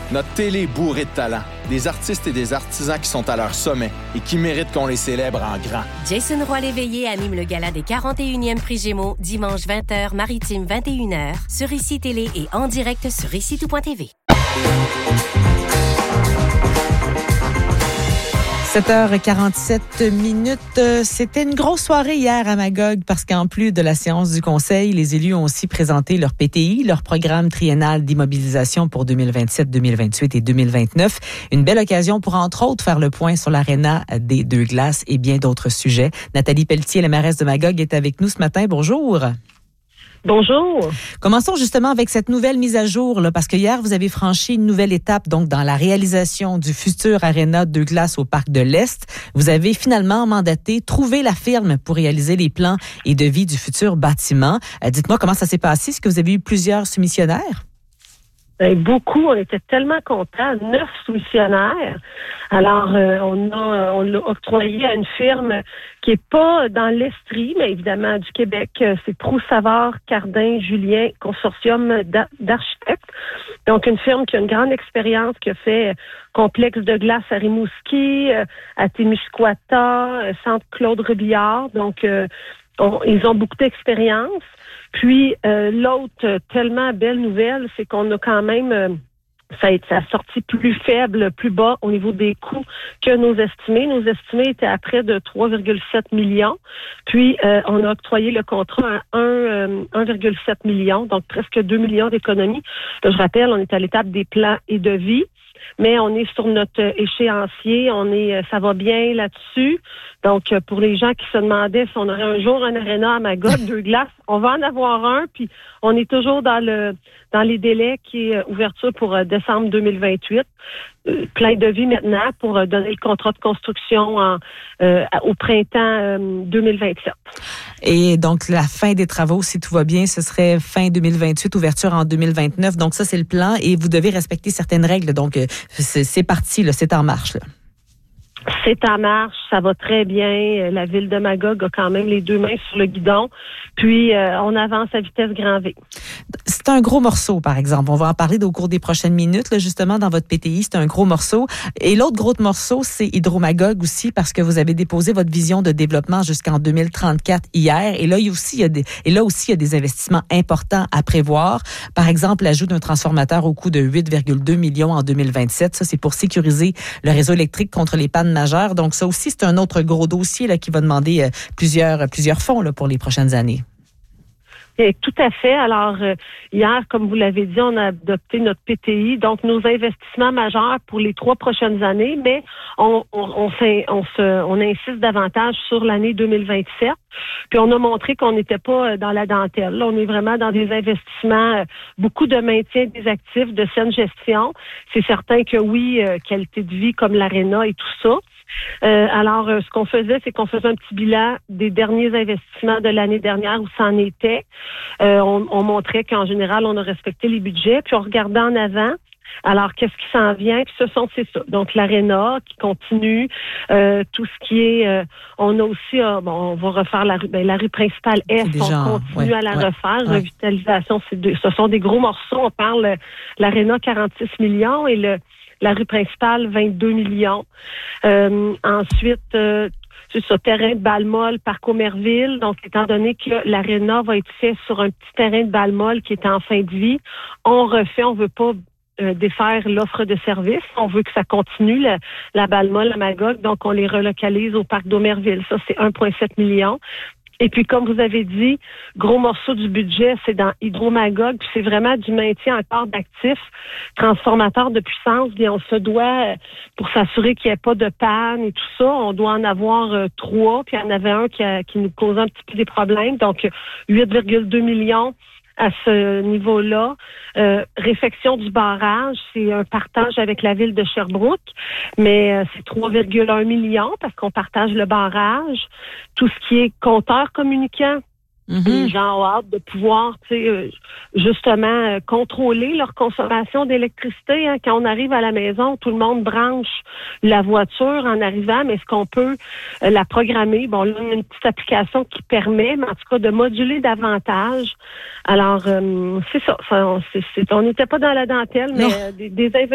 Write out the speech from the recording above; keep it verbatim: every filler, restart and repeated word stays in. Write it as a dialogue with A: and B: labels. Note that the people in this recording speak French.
A: Notre télé est bourrée de talent. Des artistes et des artisans qui sont à leur sommet et qui méritent qu'on les célèbre en grand.
B: Jason Roy-Léveillé anime le gala des quarante et unième Prix Gémeaux, dimanche vingt heures, Maritime vingt et une heures, sur Ici Télé et en direct sur ici tout point t v.
C: sept heures quarante-sept minutes. C'était une grosse soirée hier à Magog parce qu'en plus de la séance du Conseil, les élus ont aussi présenté leur P T I, leur programme triennal d'immobilisation pour deux mille vingt-sept, deux mille vingt-huit et deux mille vingt-neuf. Une belle occasion pour, entre autres, faire le point sur l'aréna des Deux Glaces et bien d'autres sujets. Nathalie Pelletier, la mairesse de Magog, est avec nous ce matin. Bonjour.
D: Bonjour.
C: Commençons justement avec cette nouvelle mise à jour, là, parce que hier, vous avez franchi une nouvelle étape donc dans la réalisation du futur aréna Deux Glaces au Parc de l'Est. Vous avez finalement mandaté, trouvé la firme pour réaliser les plans et devis du futur bâtiment. Euh, dites-moi comment ça s'est passé. Est-ce que vous avez eu plusieurs soumissionnaires?
D: Ben, beaucoup, on était tellement contents, neuf soumissionnaires. Alors, euh, on a on l'a octroyé à une firme qui est pas dans l'Estrie, mais évidemment du Québec. C'est Proulx Savard Cardin Julien, consortium d'architectes. Donc, une firme qui a une grande expérience, qui a fait complexe de glace à Rimouski, à Témiscouata, Centre Claude Robillard. Donc, euh, on, ils ont beaucoup d'expérience. Puis, euh, l'autre tellement belle nouvelle, c'est qu'on a quand même, euh, ça a été ça a sorti plus faible, plus bas au niveau des coûts que nos estimés. Nos estimés étaient à près de trois virgule sept millions. Puis, euh, on a octroyé le contrat à un virgule sept million, donc presque deux millions d'économies. Je rappelle, on est à l'étape des plans et devis. Mais on est sur notre échéancier, on est, ça va bien là-dessus. Donc, pour les gens qui se demandaient si on aurait un jour un aréna à Magog, Deux Glaces, on va en avoir un, puis on est toujours dans le dans les délais qui est ouverture pour décembre deux mille vingt-huit. Euh, plein de vie maintenant pour donner le contrat de construction en, euh, au printemps euh, deux mille vingt-sept.
C: Et donc, la fin des travaux, si tout va bien, ce serait fin deux mille vingt-huit, ouverture en deux mille vingt-neuf. Donc, ça, c'est le plan et vous devez respecter certaines règles. Donc, c'est, c'est parti, là, c'est en marche, là.
D: C'est en marche, ça va très bien. La ville de Magog a quand même les deux mains sur le guidon. Puis, euh, on avance à vitesse grand V.
C: C'est un gros morceau, par exemple. On va en parler au cours des prochaines minutes, là, justement, dans votre P T I. C'est un gros morceau. Et l'autre gros morceau, c'est Hydro-Magog aussi, parce que vous avez déposé votre vision de développement jusqu'en deux mille trente-quatre hier. Et là, il y a aussi, il y a des, et là aussi, il y a des investissements importants à prévoir. Par exemple, l'ajout d'un transformateur au coût de huit virgule deux millions en deux mille vingt-sept. Ça, c'est pour sécuriser le réseau électrique contre les pannes majeures. Donc, ça aussi, c'est un autre gros dossier là, qui va demander euh, plusieurs, plusieurs fonds là, pour les prochaines années.
D: Et tout à fait. Alors, euh, hier, comme vous l'avez dit, on a adopté notre P T I, donc nos investissements majeurs pour les trois prochaines années, mais on, on, on, fait, on, se, on insiste davantage sur l'année deux mille vingt-sept. Puis on a montré qu'on n'était pas dans la dentelle. Là, on est vraiment dans des investissements, beaucoup de maintien des actifs, de saine gestion. C'est certain que oui, euh, qualité de vie comme l'aréna et tout ça. Euh, alors, euh, ce qu'on faisait, c'est qu'on faisait un petit bilan des derniers investissements de l'année dernière où ça en était. Euh, on, on montrait qu'en général, on a respecté les budgets, puis on regardait en avant. Alors, qu'est-ce qui s'en vient? Puis ce sont, c'est ça. Donc, l'aréna qui continue, euh, tout ce qui est... Euh, on a aussi... Euh, bon, on va refaire la rue... Ben, la rue principale Est,
C: déjà,
D: on continue
C: ouais,
D: à la
C: ouais,
D: refaire.
C: Ouais.
D: Revitalisation, c'est deux, ce sont des gros morceaux. On parle euh, l'aréna quarante-six millions et le la rue principale vingt-deux millions. Euh, ensuite... Euh, c'est ça, terrain de balle molle, Parc Aumerville. Donc, étant donné que l'aréna va être fait sur un petit terrain de balle molle qui est en fin de vie, on refait, on veut pas euh, défaire l'offre de service. On veut que ça continue, la, la balle molle à Magog. Donc, on les relocalise au Parc d'Aumerville. Ça, c'est un virgule sept million. Et puis, comme vous avez dit, gros morceau du budget, c'est dans Hydro-Magog. Puis c'est vraiment du maintien encore d'actifs, transformateurs de puissance. Bien, on se doit, pour s'assurer qu'il n'y ait pas de panne et tout ça, on doit en avoir euh, trois. Puis il y en avait un qui, a, qui nous causait un petit peu des problèmes. Donc, huit virgule deux millions à ce niveau-là. Euh, réfection du barrage, c'est un partage avec la ville de Sherbrooke, mais euh, c'est trois virgule un millions parce qu'on partage le barrage. Tout ce qui est compteur communicant, mm-hmm. les gens ont hâte de pouvoir, tu sais, euh, justement, euh, contrôler leur consommation d'électricité. Hein. Quand on arrive à la maison, tout le monde branche la voiture en arrivant, mais est-ce qu'on peut euh, la programmer? Bon, là, on a une petite application qui permet, mais en tout cas, de moduler davantage. Alors, euh, c'est ça. ça c'est, c'est, on n'était pas dans la dentelle, mais euh, des, des